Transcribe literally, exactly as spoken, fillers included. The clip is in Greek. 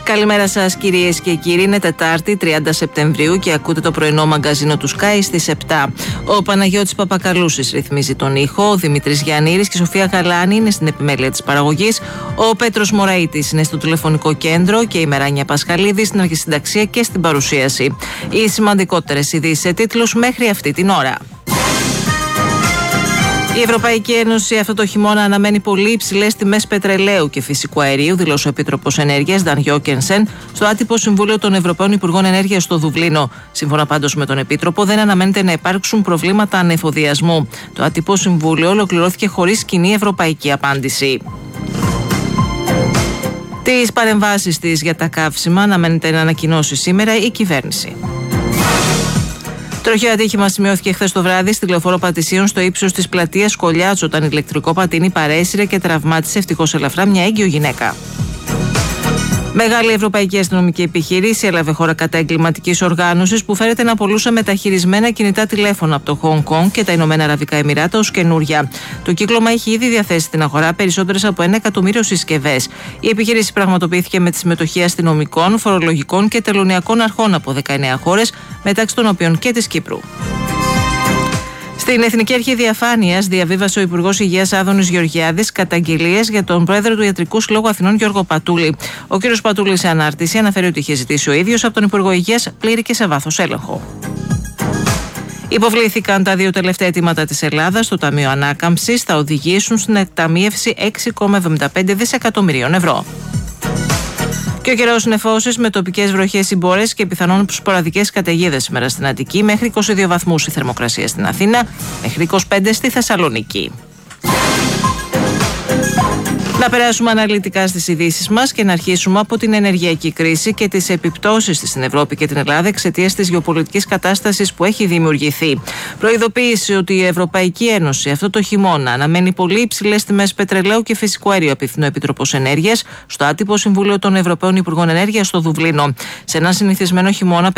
Καλημέρα σας κυρίες και κύριοι, είναι Τετάρτη τριάντα Σεπτεμβρίου και ακούτε το πρωινό μαγκαζίνο του Sky στις επτά. Ο Παναγιώτης Παπακαλούσης ρυθμίζει τον ήχο, ο Δημήτρης Γιαννήρης και η Σοφία Γαλάνη είναι στην επιμέλεια της παραγωγής, ο Πέτρος Μωραΐτης είναι στο τηλεφωνικό κέντρο και η Μεράνια Πασχαλίδη στην αρχισυνταξία και στην παρουσίαση. Οι σημαντικότερες ειδήσεις σε τίτλους μέχρι αυτή την ώρα. Η Ευρωπαϊκή Ένωση αυτό το χειμώνα αναμένει πολύ υψηλές τιμές πετρελαίου και φυσικού αερίου, δήλωσε ο Επίτροπος Ενέργειας Νταν Γιόκενσεν στο άτυπο Συμβούλιο των Ευρωπαίων Υπουργών Ενέργειας στο Δουβλίνο. Σύμφωνα πάντως με τον Επίτροπο, δεν αναμένεται να υπάρξουν προβλήματα ανεφοδιασμού. Το άτυπο Συμβούλιο ολοκληρώθηκε χωρίς κοινή ευρωπαϊκή απάντηση. Τις παρεμβάσεις της για τα καύσιμα αναμένεται να ανακοινώσει σήμερα η κυβέρνηση. Τροχαίο ατύχημα σημειώθηκε χθες το βράδυ στη λεωφόρο Πατησίων στο ύψος της πλατείας Κολιάτσο, όταν ηλεκτρικό πατίνι παρέσυρε και τραυμάτισε ευτυχώς ελαφρά μια έγκυο γυναίκα. Μεγάλη ευρωπαϊκή αστυνομική επιχείρηση έλαβε χώρα κατά εγκληματικής οργάνωσης που φέρεται να πωλούσε μεταχειρισμένα κινητά τηλέφωνα από το Χονγκ Κονγκ και τα Ηνωμένα Αραβικά Εμιράτα ως καινούρια. Το κύκλωμα έχει ήδη διαθέσει στην αγορά περισσότερες από ένα εκατομμύριο συσκευές. Η επιχείρηση πραγματοποιήθηκε με τη συμμετοχή αστυνομικών, φορολογικών και τελωνειακών αρχών από δεκαεννέα χώρες, μεταξύ των οποίων και της Κύπρου. Στην Εθνική Αρχή Διαφάνειας διαβίβασε ο Υπουργός Υγείας Άδωνης Γεωργιάδης καταγγελίες για τον πρόεδρο του Ιατρικού Συλλόγου Αθηνών Γιώργο Πατούλη. Ο κ. Πατούλης σε ανάρτηση αναφέρει ότι είχε ζητήσει ο ίδιος από τον Υπουργό Υγείας πλήρη και σε βάθος έλεγχο. Υποβλήθηκαν τα δύο τελευταία αιτήματα της Ελλάδας στο Ταμείο Ανάκαμψης, θα οδηγήσουν στην εκταμείευση έξι κόμμα εβδομήντα πέντε δισεκατομμυρίων ευρώ. Και ο καιρός νεφώσεις με τοπικές βροχές, συμπόρες και πιθανόν σποραδικές καταιγίδες σήμερα στην Αττική, μέχρι είκοσι δύο βαθμούς η θερμοκρασία στην Αθήνα, μέχρι είκοσι πέντε στη Θεσσαλονίκη. Να περάσουμε αναλυτικά στις ειδήσεις μας και να αρχίσουμε από την ενεργειακή κρίση και τις επιπτώσεις της στην Ευρώπη και την Ελλάδα εξαιτίας της γεωπολιτικής κατάστασης που έχει δημιουργηθεί. Προειδοποίησε ότι η Ευρωπαϊκή Ένωση αυτό το χειμώνα αναμένει πολύ υψηλές τιμές πετρελαίου και φυσικού αερίου, απευθύνει ο Επίτροπος Ενέργειας στο άτυπο Συμβούλιο των Ευρωπαίων Υπουργών Ενέργειας στο Δουβλίνο. Σε έναν συνηθισμένο χειμώνα,